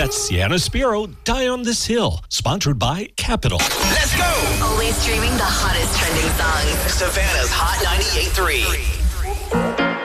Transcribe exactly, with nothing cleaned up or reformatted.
That's Sienna Spiro, Die on This Hill, sponsored by Capital. Let's go! Always streaming the hottest trending songs. Savannah's Hot ninety-eight point three.